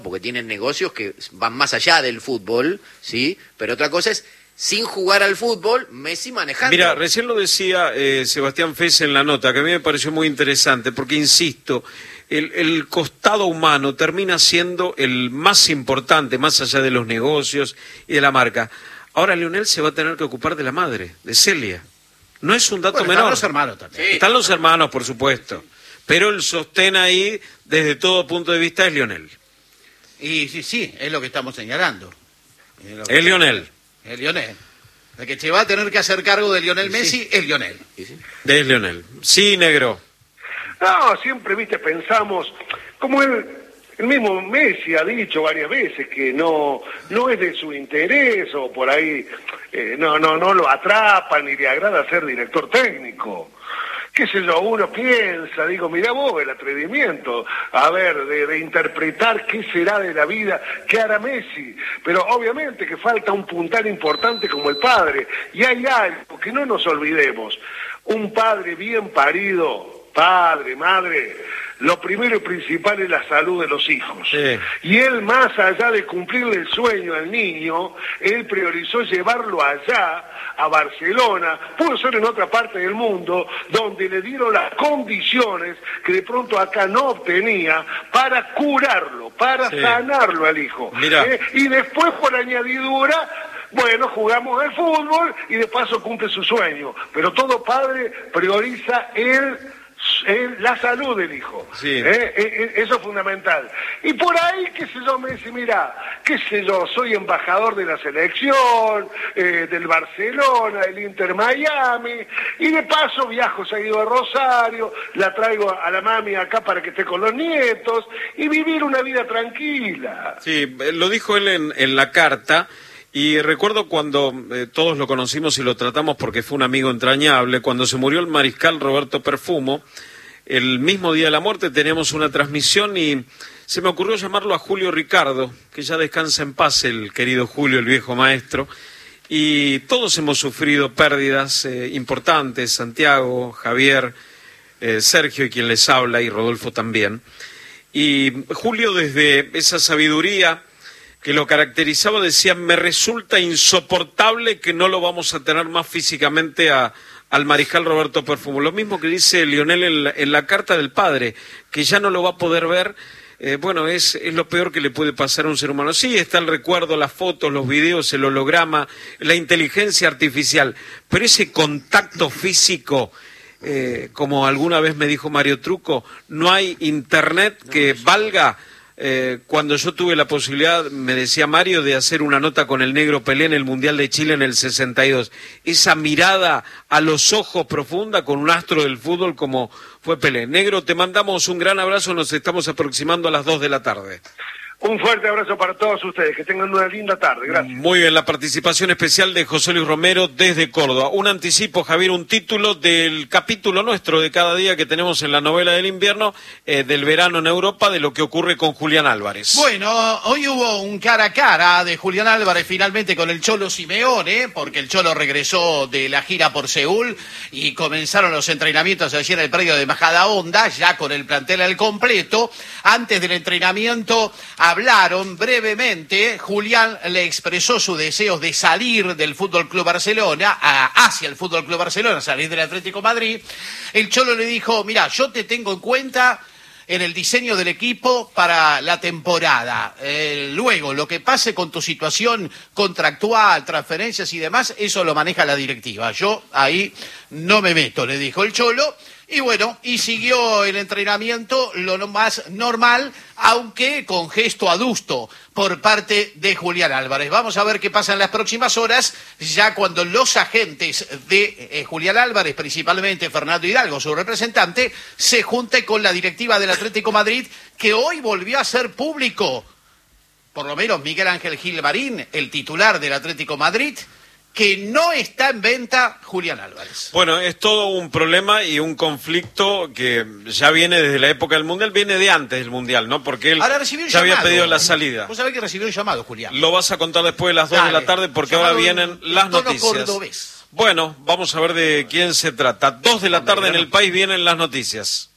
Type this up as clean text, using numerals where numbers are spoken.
porque tienen negocios que van más allá del fútbol, ¿sí? Pero otra cosa es, sin jugar al fútbol, Messi manejando. Mira, recién lo decía Sebastián Fez en la nota, que a mí me pareció muy interesante, porque insisto, el costado humano termina siendo el más importante, más allá de los negocios y de la marca. Ahora Lionel se va a tener que ocupar de la madre, de Celia. No es un dato menor. Están los hermanos también. Sí. Están los hermanos, por supuesto. Pero el sostén ahí, desde todo punto de vista, es Lionel. Y sí, es lo que estamos señalando. Es Lionel. Es Lionel. El que se va a tener que hacer cargo de Lionel Messi es Lionel. Es Lionel. Sí, negro. No, siempre, pensamos, como el mismo Messi ha dicho varias veces que no es de su interés o por ahí no lo atrapa ni le agrada ser director técnico. Qué sé yo, uno piensa, digo, mirá vos el atrevimiento, de interpretar qué será de la vida, qué hará Messi, pero obviamente que falta un puntal importante como el padre, y hay algo que no nos olvidemos, un padre bien parido, padre, madre, lo primero y principal es la salud de los hijos. Sí. Y él, más allá de cumplirle el sueño al niño, él priorizó llevarlo allá, a Barcelona, pudo ser en otra parte del mundo, donde le dieron las condiciones que de pronto acá no obtenía para curarlo, para sanarlo al hijo. Y después, por añadidura, bueno, jugamos al fútbol y de paso cumple su sueño. Pero todo padre prioriza la salud del hijo. Sí. Eso es fundamental. Y por ahí, qué sé yo, Messi, mira, qué sé yo, soy embajador de la selección, del Barcelona, del Inter Miami, y de paso viajo seguido a Rosario, la traigo a la mami acá para que esté con los nietos, y vivir una vida tranquila. Sí, lo dijo él en la carta. Y recuerdo cuando todos lo conocimos y lo tratamos porque fue un amigo entrañable, cuando se murió el mariscal Roberto Perfumo, el mismo día de la muerte teníamos una transmisión y se me ocurrió llamarlo a Julio Ricardo, que ya descansa en paz el querido Julio, el viejo maestro, y todos hemos sufrido pérdidas importantes, Santiago, Javier, Sergio y quien les habla, y Rodolfo también. Y Julio, desde esa sabiduría que lo caracterizaba, decía, me resulta insoportable que no lo vamos a tener más físicamente al mariscal Roberto Perfumo. Lo mismo que dice Lionel en la carta del padre, que ya no lo va a poder ver. Bueno, es lo peor que le puede pasar a un ser humano. Sí, está el recuerdo, las fotos, los videos, el holograma, la inteligencia artificial, pero ese contacto físico, como alguna vez me dijo Mario Trucco, no hay internet que valga. Cuando yo tuve la posibilidad, me decía Mario, de hacer una nota con el negro Pelé en el Mundial de Chile en el 62, esa mirada a los ojos profunda con un astro del fútbol como fue Pelé. Negro, te mandamos un gran abrazo, nos estamos aproximando a las 2 de la tarde. Un fuerte abrazo para todos ustedes, que tengan una linda tarde, gracias. Muy bien, la participación especial de José Luis Romero desde Córdoba. Un anticipo, Javier, un título del capítulo nuestro de cada día que tenemos en la novela del invierno, del verano en Europa, de lo que ocurre con Julián Álvarez. Bueno, hoy hubo un cara a cara de Julián Álvarez finalmente con el Cholo Simeone, porque el Cholo regresó de la gira por Seúl y comenzaron los entrenamientos ayer en el predio de Majadahonda, ya con el plantel al completo. Antes del entrenamiento hablaron brevemente, Julián le expresó su deseo de salir del Fútbol Club Barcelona, hacia el Fútbol Club Barcelona, salir del Atlético Madrid. El Cholo le dijo, mira, yo te tengo en cuenta en el diseño del equipo para la temporada. Luego, lo que pase con tu situación contractual, transferencias y demás, eso lo maneja la directiva. Yo ahí no me meto, le dijo el Cholo. Y bueno, y siguió el entrenamiento lo más normal, aunque con gesto adusto por parte de Julián Álvarez. Vamos a ver qué pasa en las próximas horas, ya cuando los agentes de Julián Álvarez, principalmente Fernando Hidalgo, su representante, se junte con la directiva del Atlético Madrid, que hoy volvió a ser público, por lo menos Miguel Ángel Gil Marín, el titular del Atlético Madrid, que no está en venta Julián Álvarez. Bueno, es todo un problema y un conflicto que ya viene desde la época del Mundial, viene de antes del Mundial, ¿no? Porque él ya había pedido la salida. Vos sabés que recibió un llamado, Julián. Lo vas a contar después de las 2 de la tarde porque ahora vienen las noticias. Cordobés. Bueno, vamos a ver de quién se trata. 2 de la tarde en el país vienen las noticias.